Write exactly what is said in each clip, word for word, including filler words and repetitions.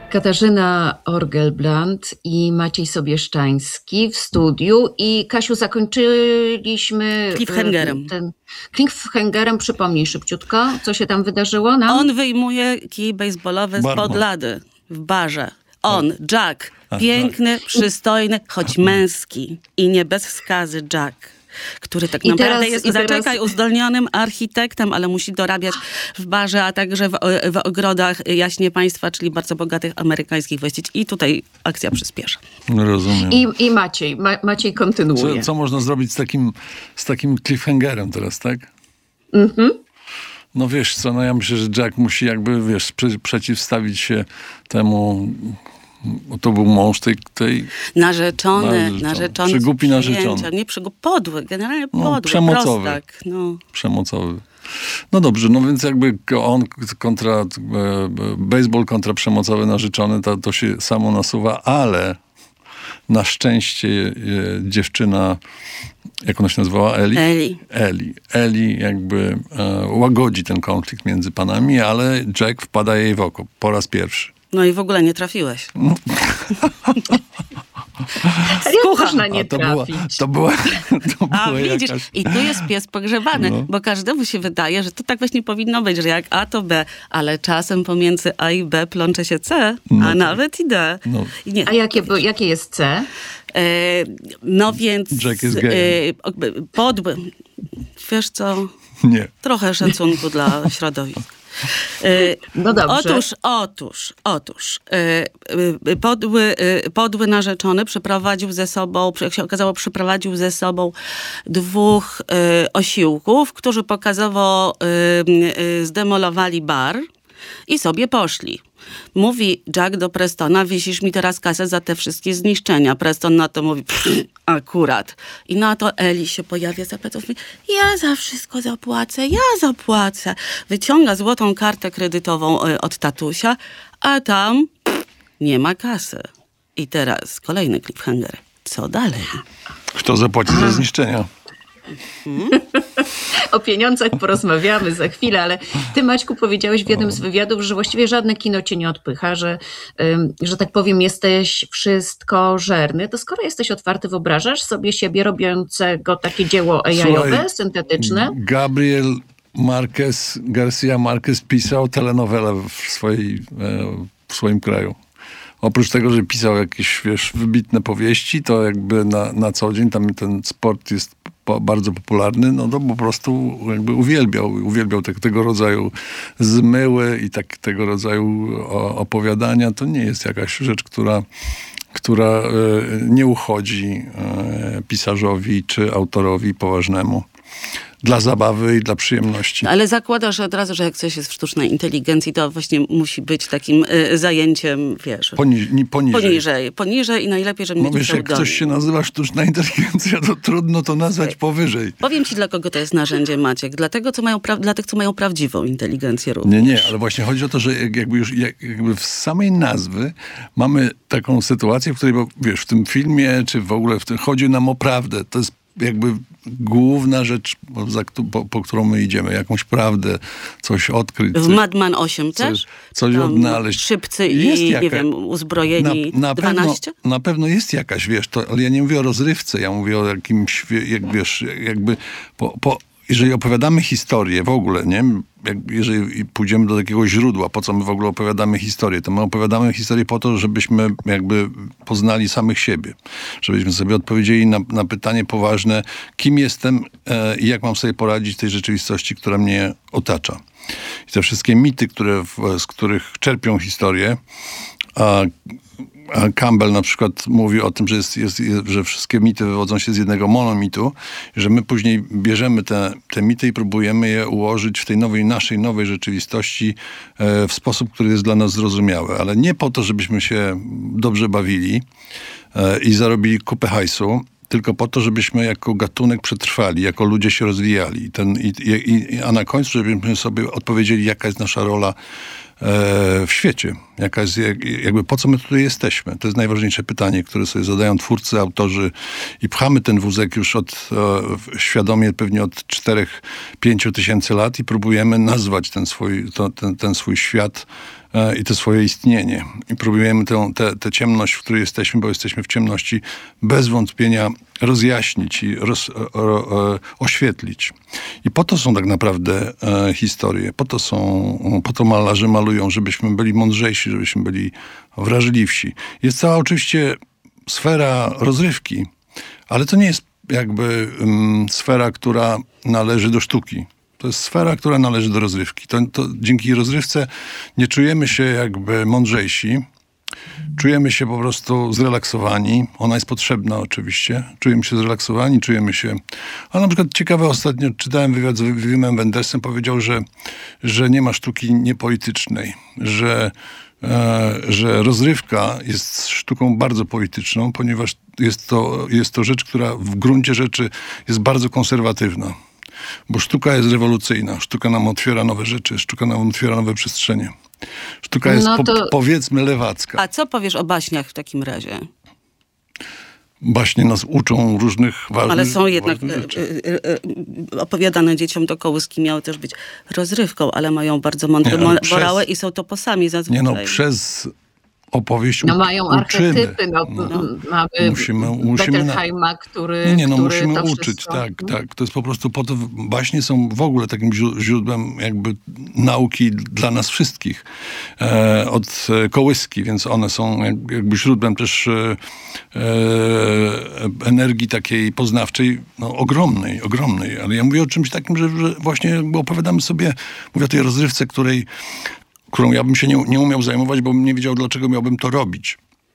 Katarzyna Orgelbland i Maciej Sobieszczański w studiu. I Kasiu, zakończyliśmy cliffhangerem. ten cliffhangerem. Przypomnij szybciutko, co się tam wydarzyło nam? On wyjmuje kij baseballowy spod lady w barze. On, Jack, piękny, przystojny, choć męski i nie bez skazy Jack, który tak I naprawdę teraz, jest, i teraz... zaczekaj, uzdolnionym architektem, ale musi dorabiać w barze, a także w, w ogrodach jaśnie państwa, czyli bardzo bogatych amerykańskich właścicieli. I tutaj akcja przyspiesza. Rozumiem. I, i Maciej, Ma, Maciej kontynuuje. Co, co można zrobić z takim, z takim cliffhangerem teraz, tak? Mhm. No wiesz co, no ja myślę, że Jack musi jakby, wiesz, przy, przeciwstawić się temu... To był mąż tej... tej narzeczony, narzeczony. narzeczony. Przygłupi narzeczony. Nie przygłup, podły, generalnie podły, no, przemocowy. prostak. No. Przemocowy. No dobrze, no więc jakby on kontra, e, baseball kontra przemocowy narzeczony, to, to się samo nasuwa, ale na szczęście e, dziewczyna, jak ona się nazywała? Eli? Eli. Eli. Eli jakby e, łagodzi ten konflikt między panami, ale Jack wpada jej w oko po raz pierwszy. No i w ogóle nie trafiłeś. No. Jak można nie to była, trafić? to była, to była A widzisz, jakaś... i tu jest pies pogrzebany, No. bo każdemu się wydaje, że to tak właśnie powinno być, że jak A to B, ale czasem pomiędzy A i B plącze się C, No a tak. nawet i D. No. I nie. A jakie, jakie jest C? E, no więc... Jack jest gejem. E, podły. Wiesz co? Nie. Trochę szacunku dla środowiska. No dobrze. Otóż, otóż, otóż podły, podły narzeczony przyprowadził ze sobą, jak się okazało, przyprowadził ze sobą dwóch osiłków, którzy pokazowo zdemolowali bar i sobie poszli. Mówi Jack do Prestona, wisisz mi teraz kasę za te wszystkie zniszczenia. Preston na to mówi, akurat. I na to Eli się pojawia za pleców, mówi, ja za wszystko zapłacę, ja zapłacę. Wyciąga złotą kartę kredytową od tatusia, a tam nie ma kasy. I teraz kolejny cliffhanger. Co dalej? Kto zapłaci za zniszczenia? O pieniądzach porozmawiamy za chwilę, ale ty, Maćku, powiedziałeś w jednym z wywiadów, że właściwie żadne kino cię nie odpycha, że, ym, że tak powiem, jesteś wszystkożerny. To skoro jesteś otwarty, wyobrażasz sobie siebie robiącego takie dzieło A I-owe, syntetyczne? Gabriel Marquez, Garcia Marquez pisał telenowelę w, swojej, w swoim kraju. Oprócz tego, że pisał jakieś, wiesz, wybitne powieści, to jakby na, na co dzień tam ten sport jest po, bardzo popularny, no to po prostu jakby uwielbiał, uwielbiał te, tego rodzaju zmyły i tak, tego rodzaju opowiadania. To nie jest jakaś rzecz, która, która e, nie uchodzi e, pisarzowi czy autorowi poważnemu. Dla zabawy i dla przyjemności. Ale zakładasz od razu, że jak coś jest w sztucznej inteligencji, to właśnie musi być takim y, zajęciem, wiesz... Poni, nie, poniżej. Poniżej. Poniżej i najlepiej, żeby No mieć wiesz, jak pseudonim. coś się nazywa sztuczna inteligencja, to trudno to nazwać powyżej. Powiem ci, dla kogo to jest narzędzie, Maciek. Dla, tego, co mają pra- dla tych, co mają prawdziwą inteligencję również. Nie, nie, ale właśnie chodzi o to, że jakby już jak, jakby w samej nazwy mamy taką sytuację, w której, bo, wiesz, w tym filmie, czy w ogóle w tym chodzi nam o prawdę. To jest jakby główna rzecz, po, za, po, po którą my idziemy. Jakąś prawdę, coś odkryć. W coś, Madman osiem coś, też? Coś Tam odnaleźć. Szybcy Jest i, jaka, nie wiem, uzbrojeni na, na dwanaście? Pewno, na pewno jest jakaś, wiesz, to, ale ja nie mówię o rozrywce, ja mówię o jakimś, jak wiesz, jakby po, po, jeżeli opowiadamy historię w ogóle, nie? Jak, jeżeli pójdziemy do takiego źródła, po co my w ogóle opowiadamy historię, to my opowiadamy historię po to, żebyśmy jakby poznali samych siebie. Żebyśmy sobie odpowiedzieli na, na pytanie poważne, kim jestem e, i jak mam sobie poradzić w tej rzeczywistości, która mnie otacza. I te wszystkie mity, które, w, z których czerpią historię, a Campbell na przykład mówi o tym, że, jest, jest, że wszystkie mity wywodzą się z jednego monomitu, że my później bierzemy te, te mity i próbujemy je ułożyć w tej nowej, naszej nowej rzeczywistości e, w sposób, który jest dla nas zrozumiały. Ale nie po to, żebyśmy się dobrze bawili e, i zarobili kupę hajsu, tylko po to, żebyśmy jako gatunek przetrwali, jako ludzie się rozwijali. I ten, i, i, a na końcu, żebyśmy sobie odpowiedzieli, jaka jest nasza rola w świecie. Jaka jest, jakby po co my tutaj jesteśmy? To jest najważniejsze pytanie, które sobie zadają twórcy, autorzy i pchamy ten wózek już od, e, świadomie pewnie od czterech, pięciu tysięcy lat i próbujemy nazwać ten swój, to, ten, ten swój świat e, i to swoje istnienie. I próbujemy tę, tę, tę ciemność, w której jesteśmy, bo jesteśmy w ciemności, bez wątpienia rozjaśnić i roz, o, o, oświetlić. I po to są tak naprawdę e, historie, po to są, po to malarze malują, żebyśmy byli mądrzejsi, żebyśmy byli wrażliwsi. Jest cała oczywiście sfera rozrywki, ale to nie jest jakby um, sfera, która należy do sztuki. To jest sfera, która należy do rozrywki. To, to dzięki rozrywce nie czujemy się jakby mądrzejsi. Czujemy się po prostu zrelaksowani. Ona jest potrzebna oczywiście. Czujemy się zrelaksowani, czujemy się... Ale na przykład ciekawe, ostatnio czytałem wywiad z Wimem Wendersem, powiedział, że, że nie ma sztuki niepolitycznej, że, e, że rozrywka jest sztuką bardzo polityczną, ponieważ jest to, jest to rzecz, która w gruncie rzeczy jest bardzo konserwatywna. Bo sztuka jest rewolucyjna, sztuka nam otwiera nowe rzeczy, sztuka nam otwiera nowe przestrzenie. Sztuka jest, No to... po, powiedzmy, lewacka. A co powiesz o baśniach w takim razie? Baśnie nas uczą różnych ważnych Ale są jednak ważnych rzeczy. e, e, e, opowiadane dzieciom to kołyski miały też być rozrywką, ale mają bardzo mądre Nie, ale mo- przez- morały i są to posami zazwyczaj. Nie no, przez opowieść No u- mają uczymy. archetypy, no, No. mamy Musimy- musimy na- Bettelheima, który, Nie, nie, no który musimy to uczyć, wszystko... tak, tak. To jest po prostu po to, baśnie są w ogóle takim źró- źródłem jakby nauki dla nas wszystkich. E, od e, kołyski, więc one są jak, jakby źródłem też e, e, energii takiej poznawczej, no ogromnej, ogromnej. Ale ja mówię o czymś takim, że, że właśnie jakby opowiadamy sobie, mówię o tej rozrywce, której, którą ja bym się nie, nie umiał zajmować, bo bym nie wiedział, dlaczego miałbym to robić.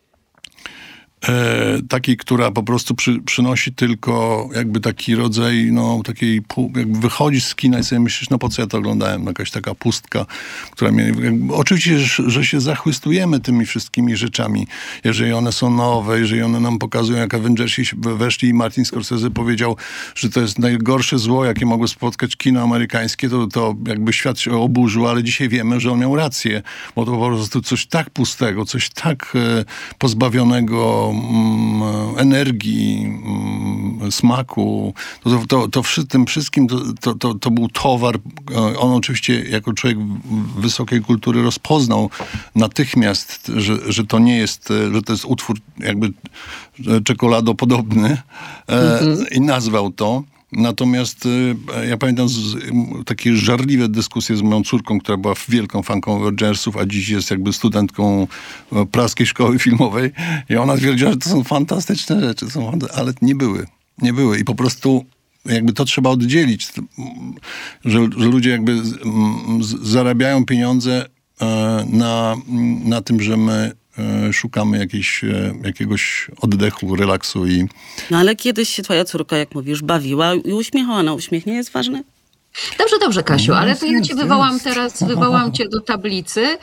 E, takiej, która po prostu przy, przynosi tylko jakby taki rodzaj, no takiej, pół, jakby wychodzisz z kina i sobie myślisz, no po co ja to oglądałem? Jakaś taka pustka, która mnie... Jakby, oczywiście, że, że się zachłystujemy tymi wszystkimi rzeczami, jeżeli one są nowe, jeżeli one nam pokazują, jak Avengersi weszli i Martin Scorsese powiedział, że to jest najgorsze zło, jakie mogło spotkać kino amerykańskie, to, to jakby świat się oburzył, ale dzisiaj wiemy, że on miał rację, bo to po prostu coś tak pustego, coś tak e, pozbawionego energii, smaku. To, to, to, to przy tym wszystkim to, to, to, to był towar. On oczywiście jako człowiek wysokiej kultury rozpoznał natychmiast, że, że to nie jest, że to jest utwór jakby czekoladopodobny mm-hmm. i nazwał to. Natomiast ja pamiętam z, takie żarliwe dyskusje z moją córką, która była wielką fanką Avengersów, a dziś jest jakby studentką praskiej szkoły filmowej. I ona twierdziła, że to są fantastyczne rzeczy, są, ale nie były. Nie były. I po prostu jakby to trzeba oddzielić, że, że ludzie jakby z, z, zarabiają pieniądze na, na tym, że my szukamy jakiejś, jakiegoś oddechu, relaksu i... No ale kiedyś się twoja córka, jak mówisz, bawiła i uśmiechała. No uśmiech nie jest ważny? Dobrze, dobrze, Kasiu, No, ale jest, to ja cię jest, wywołam jest. teraz, wywołam cię do tablicy.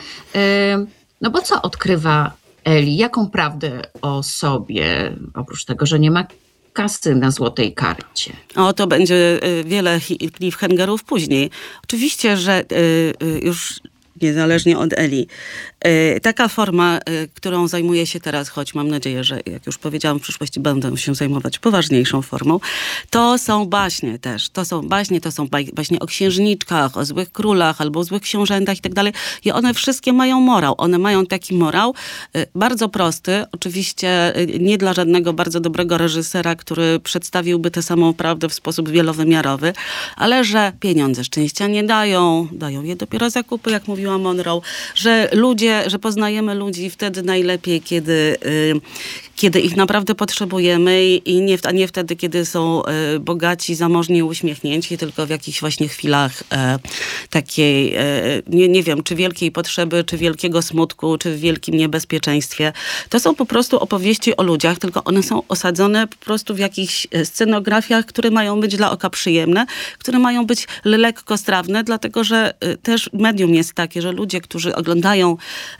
No bo co odkrywa Eli? Jaką prawdę o sobie, oprócz tego, że nie ma kasy na złotej karcie? O, to będzie wiele cliffhangerów później. Oczywiście, że już niezależnie od Eli, taka forma, którą zajmuję się teraz, choć mam nadzieję, że jak już powiedziałam, w przyszłości będę się zajmować poważniejszą formą, to są baśnie też. To są baśnie, to są baśnie o księżniczkach, o złych królach albo o złych książętach i tak dalej. I one wszystkie mają morał. One mają taki morał bardzo prosty. Oczywiście nie dla żadnego bardzo dobrego reżysera, który przedstawiłby tę samą prawdę w sposób wielowymiarowy, ale że pieniądze szczęścia nie dają, dają je dopiero zakupy, jak mówiła Monroe, że ludzie że poznajemy ludzi wtedy najlepiej, kiedy, y, kiedy ich naprawdę potrzebujemy i nie, a nie wtedy, kiedy są y, bogaci, zamożni i uśmiechnięci, tylko w jakichś właśnie chwilach y, takiej, y, nie, nie wiem, czy wielkiej potrzeby, czy wielkiego smutku, czy w wielkim niebezpieczeństwie. To są po prostu opowieści o ludziach, tylko one są osadzone po prostu w jakichś scenografiach, które mają być dla oka przyjemne, które mają być lekko strawne, dlatego, że y, też medium jest takie, że ludzie, którzy oglądają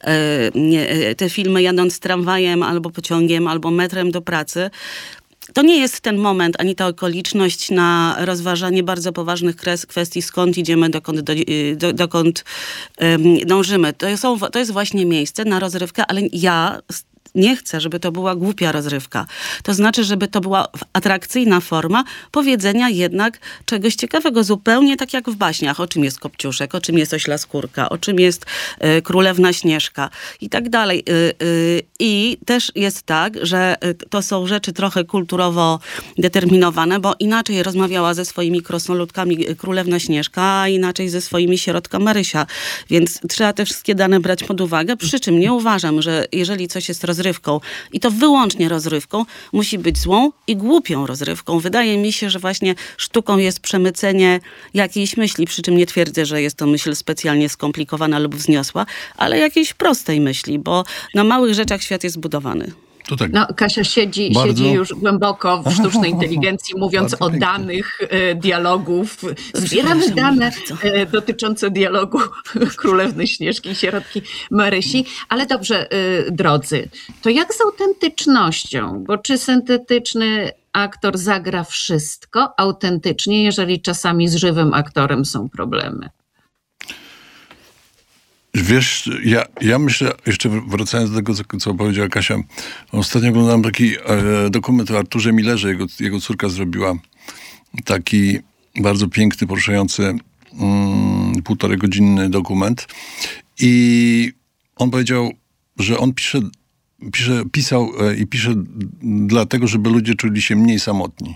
te filmy jadąc tramwajem albo pociągiem, albo metrem do pracy, to nie jest ten moment, ani ta okoliczność na rozważanie bardzo poważnych kwestii, skąd idziemy, dokąd, do, do, dokąd um, dążymy. To, są, to jest właśnie miejsce na rozrywkę, ale ja nie chcę, żeby to była głupia rozrywka. To znaczy, żeby to była atrakcyjna forma powiedzenia jednak czegoś ciekawego, zupełnie tak jak w baśniach. O czym jest Kopciuszek, o czym jest Ośla Skórka, o czym jest y, Królewna Śnieżka i tak dalej. Y, y, I też jest tak, że y, to są rzeczy trochę kulturowo determinowane, bo inaczej rozmawiała ze swoimi krasnoludkami Królewna Śnieżka, a inaczej ze swoimi sierotka Marysia. Więc trzeba te wszystkie dane brać pod uwagę. Przy czym nie uważam, że jeżeli coś jest rozrywką i to wyłącznie rozrywką, musi być złą i głupią rozrywką. Wydaje mi się, że właśnie sztuką jest przemycenie jakiejś myśli, przy czym nie twierdzę, że jest to myśl specjalnie skomplikowana lub wzniosła, ale jakiejś prostej myśli, bo na małych rzeczach świat jest budowany. To tak. No, Kasia siedzi, Bardzo- siedzi już głęboko w sztucznej inteligencji, mówiąc Bardzo o pięknie. danych e, dialogów. Zbieramy Przepraszam dane bardzo. e, dotyczące dialogu Królewny Śnieżki i sierotki Marysi. Ale dobrze, e, drodzy, to jak z autentycznością? Bo czy syntetyczny aktor zagra wszystko autentycznie, jeżeli czasami z żywym aktorem są problemy? Wiesz, ja, ja myślę, jeszcze wracając do tego, co, co powiedziała Kasia, ostatnio oglądałem taki e, dokument o Arturze Millerze, jego, jego córka zrobiła taki bardzo piękny, poruszający mm, półtorej godzinny dokument i on powiedział, że on pisze, pisze, pisał e, i pisze dlatego, żeby ludzie czuli się mniej samotni.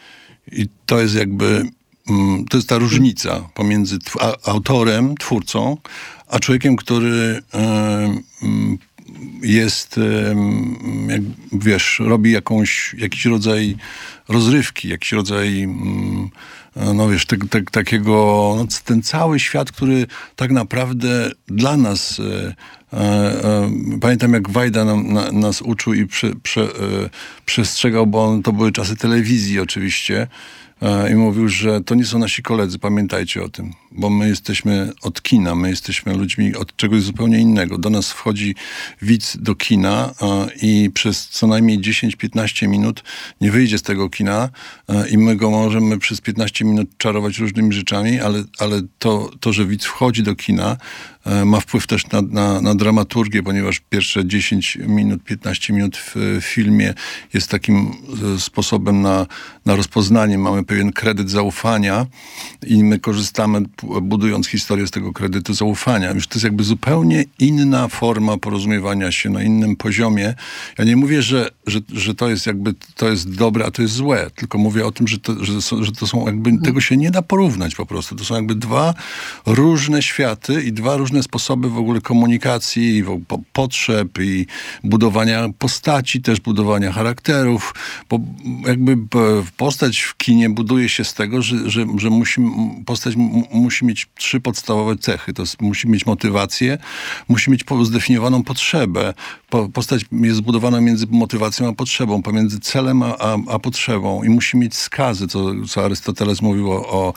I to jest jakby, mm, to jest ta różnica pomiędzy tw- a, autorem, twórcą, a człowiekiem, który e, mm, jest, e, jak wiesz, robi jakąś, jakiś rodzaj rozrywki, jakiś rodzaj, mm, no wiesz, te, te, takiego, no, ten cały świat, który tak naprawdę dla nas, e, e, e, pamiętam jak Wajda nam, na, nas uczył i prze, prze, e, przestrzegał, bo on, to były czasy telewizji oczywiście, e, i mówił, że to nie są nasi koledzy, pamiętajcie o tym, bo my jesteśmy od kina, my jesteśmy ludźmi od czegoś zupełnie innego. Do nas wchodzi widz do kina e, i przez co najmniej dziesięć piętnaście minut nie wyjdzie z tego kina e, i my go możemy przez piętnaście minut czarować różnymi rzeczami, ale, ale to, to, że widz wchodzi do kina, e, ma wpływ też na, na, na dramaturgię, ponieważ pierwsze dziesięć minut, piętnaście minut w, w filmie jest takim e, sposobem na, na rozpoznanie. Mamy pewien kredyt zaufania i my korzystamy, budując historię z tego kredytu zaufania. Już to jest jakby zupełnie inna forma porozumiewania się na innym poziomie. Ja nie mówię, że, że, że to jest jakby, to jest dobre, a to jest złe, tylko mówię o tym, że to, że są, że to są jakby, tego się nie da porównać po prostu. To są jakby dwa różne światy i dwa różne sposoby w ogóle komunikacji, i w, po, potrzeb i budowania postaci, też budowania charakterów, bo jakby postać w kinie buduje się z tego, że, że, że musi, postać m- musi mieć trzy podstawowe cechy. To jest, musi mieć motywację, musi mieć po- zdefiniowaną potrzebę. Po, postać jest zbudowana między motywacją a potrzebą, pomiędzy celem a, a, a potrzebą i musi mieć skazy, co, co Arystoteles mówił o, o,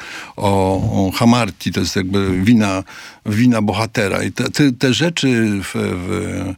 o hamartii, to jest jakby wina, wina bohatera. I te, te, te rzeczy w, w,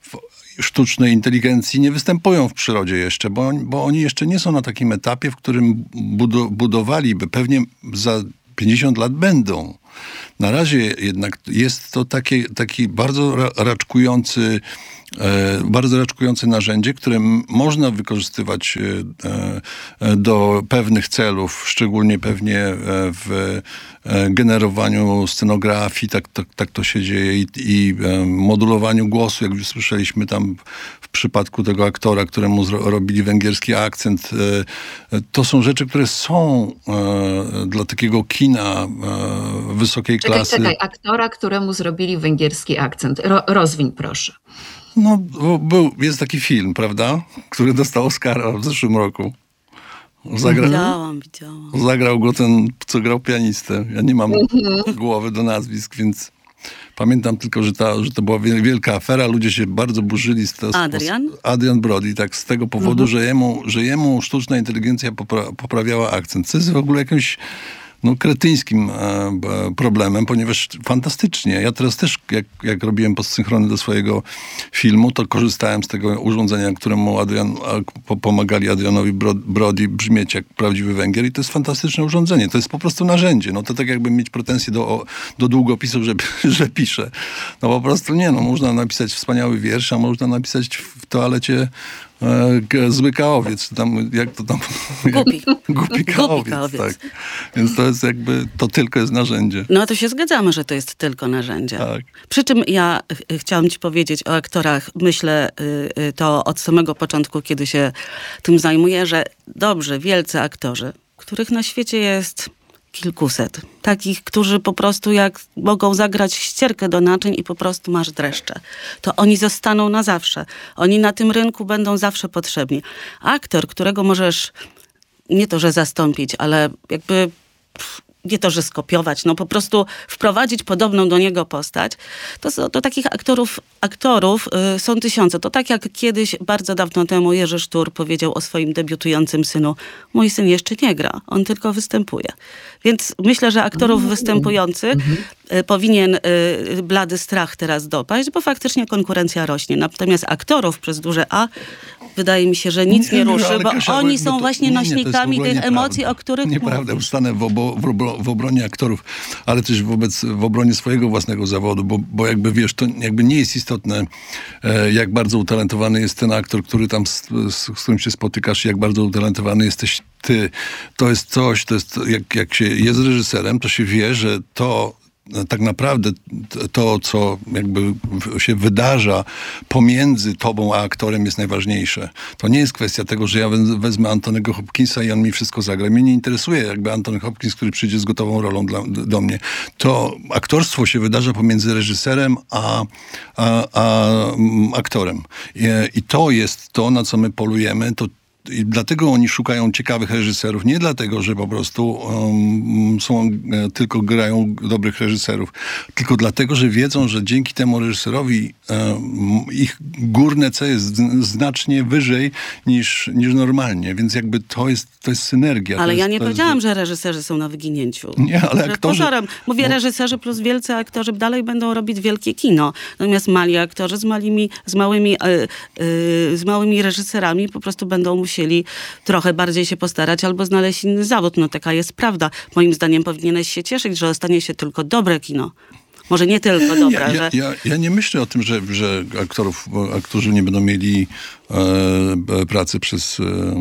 w sztucznej inteligencji nie występują w przyrodzie jeszcze, bo, bo oni jeszcze nie są na takim etapie, w którym budu, budowaliby, pewnie za pięćdziesiąt lat będą. Na razie jednak jest to takie, taki bardzo ra, raczkujący, e, bardzo raczkujące narzędzie, które m- można wykorzystywać e, e, do pewnych celów, szczególnie pewnie e, w e, generowaniu scenografii, tak, tak, tak to się dzieje, i, i e, modulowaniu głosu, jak już słyszeliśmy tam w przypadku tego aktora, któremu zro, robili węgierski akcent. E, to są rzeczy, które są e, dla takiego kina e, wysokiej Czekaj, klasy. czekaj, aktora, któremu zrobili węgierski akcent. Ro, rozwiń proszę. No, był, jest taki film, prawda? Który dostał Oscara w zeszłym roku. Zagra, Widziałam, widziałam. zagrał go ten, co grał pianistę. Ja nie mam głowy do nazwisk, więc pamiętam tylko, że, ta, że to była wielka afera. Ludzie się bardzo burzyli. Z tego, Adrian? Adrian Brody, tak, z tego powodu, że, jemu, że jemu sztuczna inteligencja popra, poprawiała akcent. Co jest w ogóle jakąś no, kretyńskim e, problemem, ponieważ fantastycznie. Ja teraz też, jak, jak robiłem postsynchrony do swojego filmu, to korzystałem z tego urządzenia, któremu Adrian, a, pomagali Adrianowi Brody brzmieć jak prawdziwy Węgier i to jest fantastyczne urządzenie. To jest po prostu narzędzie. No to tak jakby mieć pretensje do, do długopisu, że, że pisze. No po prostu nie, no można napisać wspaniały wiersz, a można napisać w toalecie e, zły kałowiec. Tam, jak to tam... Głupi. Głupi kałowiec, kałowiec. tak. Więc to jest jakby, to tylko jest narzędzie. No to się zgadzamy, że to jest tylko narzędzie. Tak. Przy czym ja ch- chciałam ci powiedzieć o aktorach, myślę y, y, to od samego początku, kiedy się tym zajmuję, że dobrze, wielcy aktorzy, których na świecie jest kilkuset. Takich, którzy po prostu jak mogą zagrać ścierkę do naczyń i po prostu masz dreszcze. To oni zostaną na zawsze. Oni na tym rynku będą zawsze potrzebni. Aktor, którego możesz nie to, że zastąpić, ale jakby pff, nie to, że skopiować, no po prostu wprowadzić podobną do niego postać, to, są- to takich aktorów, aktorów y, są tysiące. To tak jak kiedyś, bardzo dawno temu Jerzy Sztur powiedział o swoim debiutującym synu, mój syn jeszcze nie gra, on tylko występuje. Więc myślę, że aktorów występujących y, powinien y, blady strach teraz dopaść, bo faktycznie konkurencja rośnie. Natomiast aktorów przez duże A wydaje mi się, że nic nie, Nie, no, ruszy, ale bo Kasia, oni bo są to- właśnie nie, nie, to jest w nośnikami ogóle tych nieprawda. emocji, o których Nieprawda, mówisz. stanę w, obo, w, obro, w obronie aktorów, ale też wobec, w obronie swojego własnego zawodu, bo, bo jakby wiesz, to jakby nie jest istotne, e, jak bardzo utalentowany jest ten aktor, który tam z, z, z którym się spotykasz, jak bardzo utalentowany jesteś ty. To jest coś, to jest, jak, jak się jest reżyserem, to się wie, że to tak naprawdę to, co jakby się wydarza pomiędzy tobą a aktorem jest najważniejsze. To nie jest kwestia tego, że ja wezmę Antonego Hopkinsa i on mi wszystko zagra. Mnie nie interesuje jakby Antony Hopkins, który przyjdzie z gotową rolą dla, do mnie. To aktorstwo się wydarza pomiędzy reżyserem a, a, a aktorem. I, I to jest to, na co my polujemy. To I dlatego oni szukają ciekawych reżyserów. Nie dlatego, że po prostu um, są, e, tylko grają dobrych reżyserów. Tylko dlatego, że wiedzą, że dzięki temu reżyserowi um, ich górne C jest z- znacznie wyżej niż, niż normalnie. Więc jakby to jest, to jest synergia. Ale to ja jest, nie to jest- powiedziałam, że reżyserzy są na wyginięciu. Nie, ale Że aktorzy- Pozorem. Mówię, no- reżyserzy plus wielcy aktorzy dalej będą robić wielkie kino. Natomiast mali aktorzy z, malimi, z, małymi, e, e, z małymi reżyserami po prostu będą musieli trochę bardziej się postarać albo znaleźć inny zawód. No taka jest prawda. Moim zdaniem powinieneś się cieszyć, że ostanie się tylko dobre kino. Może nie tylko dobre, Ja, że... ja, ja, ja nie myślę o tym, że, że aktorów, aktorzy nie będą mieli e, pracy przez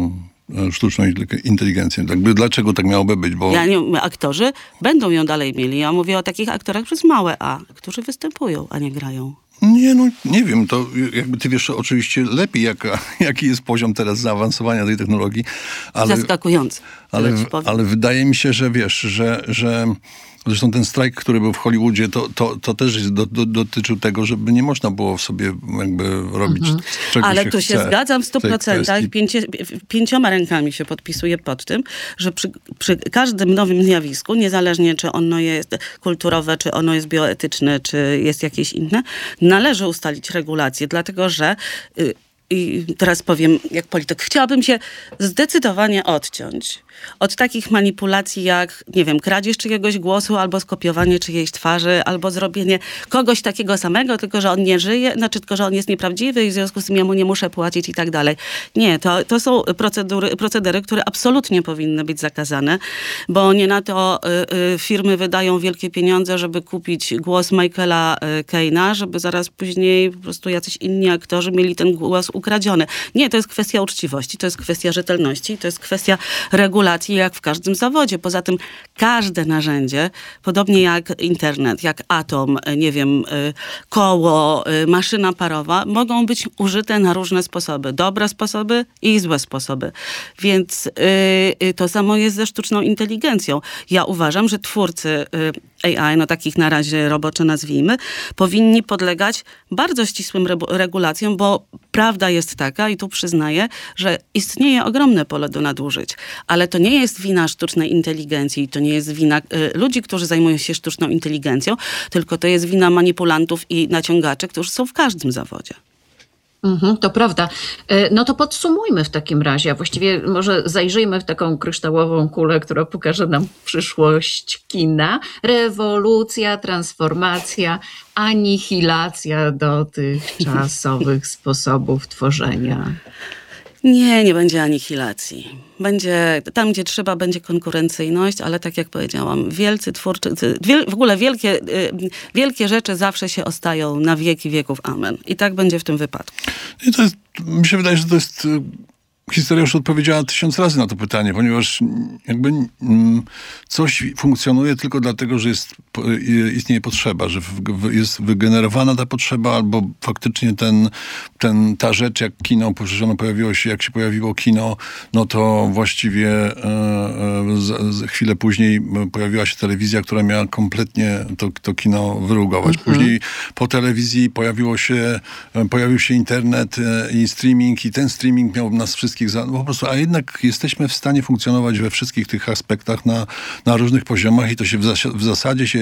e, sztuczną inteligencję. Jakby, dlaczego tak miałoby być? Bo Ja nie, aktorzy będą ją dalej mieli. Ja mówię o takich aktorach przez małe A, którzy występują, a nie grają. Nie, no nie wiem, to jakby ty wiesz oczywiście lepiej, jaka, jaki jest poziom teraz zaawansowania tej technologii, ale, Zaskakujący. ale, tyle ci powiem. ale wydaje mi się, że wiesz, że, że zresztą ten strajk, który był w Hollywoodzie, to, to, to też do, do, dotyczył tego, żeby nie można było sobie jakby robić czego Ale się tu się chce zgadzam w stu w tej procentach. kwestii. Pięcie, pięcioma rękami się podpisuję pod tym, że przy, przy każdym nowym zjawisku, niezależnie czy ono jest kulturowe, czy ono jest bioetyczne, czy jest jakieś inne, należy ustalić regulacje, dlatego że y, i teraz powiem jak polityk, chciałabym się zdecydowanie odciąć od takich manipulacji jak, nie wiem, kradzież czyjegoś głosu, albo skopiowanie czyjejś twarzy, albo zrobienie kogoś takiego samego, tylko że on nie żyje, znaczy tylko, że on jest nieprawdziwy i w związku z tym ja mu nie muszę płacić i tak dalej. Nie, to, to są procedury, procedery, które absolutnie powinny być zakazane, bo nie na to y, y, firmy wydają wielkie pieniądze, żeby kupić głos Michaela y, Caina, żeby zaraz później po prostu jacyś inni aktorzy mieli ten głos ukradziony. Nie, to jest kwestia uczciwości, to jest kwestia rzetelności, to jest kwestia regulacji, jak w każdym zawodzie. Poza tym każde narzędzie, podobnie jak internet, jak atom, nie wiem, koło, maszyna parowa, mogą być użyte na różne sposoby. Dobre sposoby i złe sposoby. Więc yy, to samo jest ze sztuczną inteligencją. Ja uważam, że twórcy yy, A I, no takich na razie roboczo nazwijmy, powinni podlegać bardzo ścisłym re- regulacjom, bo prawda jest taka, i tu przyznaję, że istnieje ogromne pole do nadużyć. Ale to nie jest wina sztucznej inteligencji, to nie jest wina y, ludzi, którzy zajmują się sztuczną inteligencją, tylko to jest wina manipulantów i naciągaczy, którzy są w każdym zawodzie. Mhm, to prawda. E, No to podsumujmy w takim razie, a właściwie może zajrzyjmy w taką kryształową kulę, która pokaże nam przyszłość kina. Rewolucja, transformacja, anihilacja dotychczasowych sposobów tworzenia. Nie, nie będzie anihilacji. Będzie, tam gdzie trzeba, będzie konkurencyjność, ale tak jak powiedziałam, wielcy twórcy, wiel, w ogóle wielkie, wielkie rzeczy zawsze się ostają na wieki wieków. Amen. I tak będzie w tym wypadku. I to jest, mi się wydaje, że to jest... Historia już odpowiedziała tysiąc razy na to pytanie, ponieważ jakby mm, coś funkcjonuje tylko dlatego, że jest, istnieje potrzeba, że w, jest wygenerowana ta potrzeba, albo faktycznie ten, ten, ta rzecz, jak kino, przecież ono pojawiło się, jak się pojawiło kino, no to właściwie e, e, z, z chwilę później pojawiła się telewizja, która miała kompletnie to, to kino wyrugować. Mhm. Później po telewizji pojawiło się, pojawił się internet e, i streaming, i ten streaming miał nas wszystkich za, no po prostu, a jednak jesteśmy w stanie funkcjonować we wszystkich tych aspektach na, na różnych poziomach i to się w, zas- w zasadzie się e,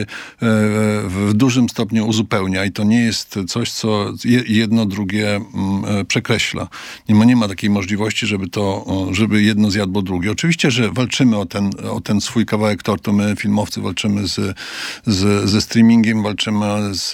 w dużym stopniu uzupełnia i to nie jest coś, co je, jedno drugie m, przekreśla. Nie ma, nie ma takiej możliwości, żeby to, żeby jedno zjadło drugie. Oczywiście, że walczymy o ten, o ten swój kawałek tortu. My, filmowcy, walczymy z, z, ze streamingiem, walczymy z,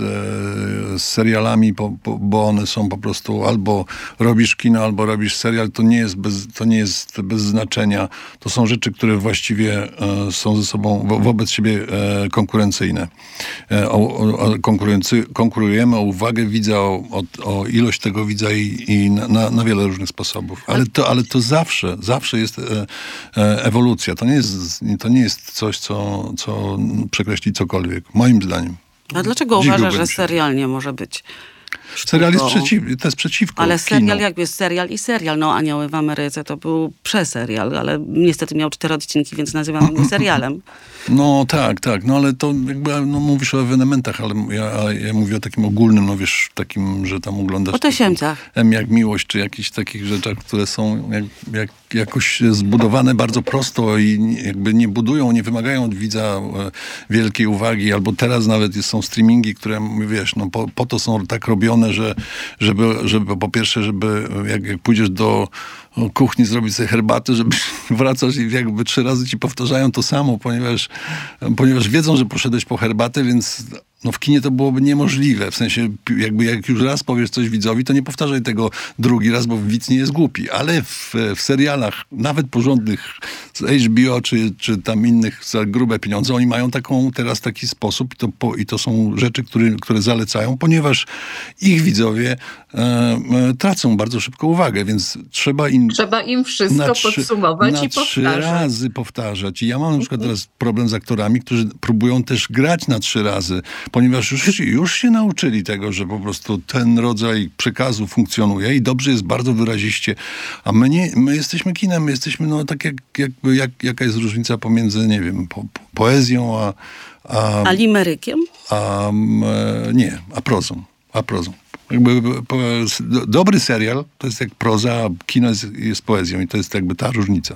z serialami, bo, bo one są po prostu albo robisz kino, albo robisz serial. To nie jest bez, to nie jest bez znaczenia. To są rzeczy, które właściwie e, są ze sobą wo, wobec siebie e, konkurencyjne. E, o, o, konkurency, konkurujemy o uwagę widza, o, o, o ilość tego widza i, i na, na wiele różnych sposobów. Ale to, ale to zawsze, zawsze jest e, e, ewolucja. To nie jest, to nie jest coś, co, co przekreśli cokolwiek. Moim zdaniem. A dlaczego uważasz, że serial nie może być? Serial jest, przeciw, to jest przeciwko Ale serial kinu. jakby jest serial i serial. No Anioły w Ameryce to był przeserial, ale niestety miał cztery odcinki, więc nazywam go serialem. No tak, tak. No ale to jakby, no mówisz o ewenementach, ale ja, ja mówię o takim ogólnym, no wiesz, takim, że tam oglądasz... O tysięcach. M jak miłość, czy jakichś takich rzeczach, które są jak, jak, jakoś zbudowane bardzo prosto i jakby nie budują, nie wymagają od widza wielkiej uwagi. Albo teraz nawet są streamingi, które, wiesz, no po, po to są tak robione, że żeby, żeby po pierwsze, żeby jak, jak pójdziesz do kuchni zrobić sobie herbatę, żeby wracasz i jakby trzy razy ci powtarzają to samo, ponieważ, ponieważ wiedzą, że poszedłeś po herbatę, więc no w kinie to byłoby niemożliwe. W sensie jakby jak już raz powiesz coś widzowi, to nie powtarzaj tego drugi raz, bo widz nie jest głupi. Ale w, w serialach, nawet porządnych z H B O czy, czy tam innych za grube pieniądze, oni mają taką teraz taki sposób i to, po, i to są rzeczy, które, które zalecają, ponieważ ich widzowie e, e, tracą bardzo szybko uwagę, więc trzeba im Trzeba im wszystko na trzy, podsumować na i trzy powtarzać. razy powtarzać. I ja mam na przykład teraz problem z aktorami, którzy próbują też grać na trzy razy, ponieważ już, już się nauczyli tego, że po prostu ten rodzaj przekazu funkcjonuje i dobrze jest bardzo wyraziście. A my, nie, my jesteśmy kinem, my jesteśmy no tak jak, jakby, jak, jaka jest różnica pomiędzy, nie wiem, po, po, poezją a... A, A limerykiem? a nie, a prozą. A prozą. Jakby po, dobry serial to jest jak proza, a kino jest, jest poezją i to jest jakby ta różnica.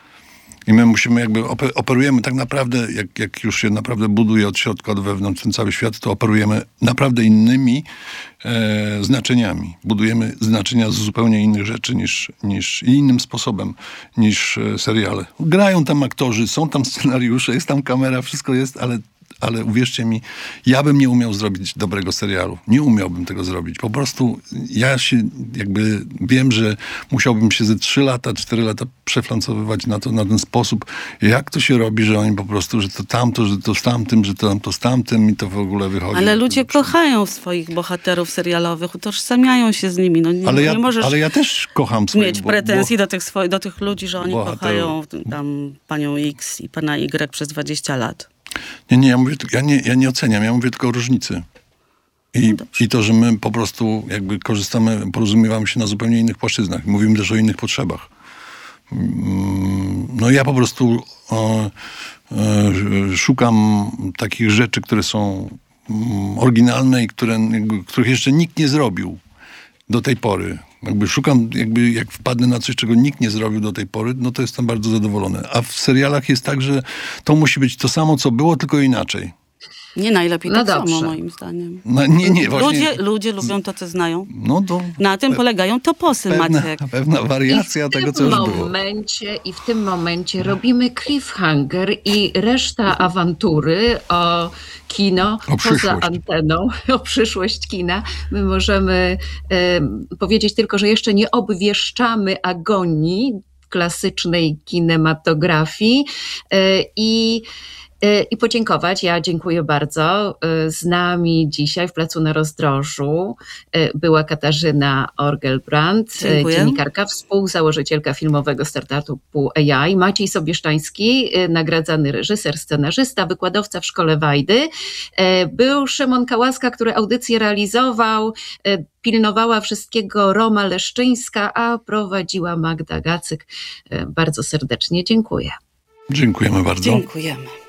I my musimy jakby, operujemy tak naprawdę, jak, jak już się naprawdę buduje od środka, od wewnątrz ten cały świat, to operujemy naprawdę innymi e, znaczeniami. Budujemy znaczenia z zupełnie innych rzeczy niż, niż innym sposobem niż seriale. Grają tam aktorzy, są tam scenariusze, jest tam kamera, wszystko jest, ale Ale uwierzcie mi, ja bym nie umiał zrobić dobrego serialu. Nie umiałbym tego zrobić. Po prostu ja się jakby wiem, że musiałbym się ze trzy lata, cztery lata przeflancowywać na to, na ten sposób, jak to się robi, że oni po prostu, że to tamto, że to z tamtym, że to tamto z tamtym i to w ogóle wychodzi. Ale ludzie kochają swoich bohaterów serialowych, utożsamiają się z nimi. No nie, ale, ja, nie możesz ale ja też kocham swoich... mieć pretensji bo, do, tych swoich, do tych ludzi, że oni bohaterów. kochają tam panią X i pana Y przez dwadzieścia lat. Nie, nie, ja mówię, ja nie, ja nie oceniam, ja mówię tylko o różnicy. I, no I to, że my po prostu jakby korzystamy, porozumiewamy się na zupełnie innych płaszczyznach. Mówimy też o innych potrzebach. No ja po prostu e, e, szukam takich rzeczy, które są oryginalne i które, jakby, których jeszcze nikt nie zrobił do tej pory. Jakby szukam, jakby jak wpadnę na coś, czego nikt nie zrobił do tej pory, no to jestem bardzo zadowolony. A w serialach jest tak, że to musi być to samo, co było, tylko inaczej. Nie najlepiej No tak dobrze. samo, moim zdaniem. No, nie, nie, właśnie. Ludzie, ludzie lubią to, co znają. No to Na tym polegają toposy, pewna, Maciek. pewna wariacja I w tego, tym co już było. momencie, I w tym momencie robimy cliffhanger i reszta awantury o kino O poza przyszłość. anteną, o przyszłość kina. My możemy em, powiedzieć tylko, że jeszcze nie obwieszczamy agonii klasycznej kinematografii e, i e, i podziękować. Ja dziękuję bardzo. E, Z nami dzisiaj w Placu na Rozdrożu e, była Katarzyna Orgelbrand, e, Dziękuję. dziennikarka, współzałożycielka filmowego startupu A I, Maciej Sobieszczański, e, nagradzany reżyser, scenarzysta, wykładowca w Szkole Wajdy. E, Był Szymon Kałaska, który audycję realizował, e, pilnowała wszystkiego Roma Leszczyńska, a prowadziła Magda Gacyk. E, Bardzo serdecznie dziękuję. Dziękujemy bardzo. Dziękujemy.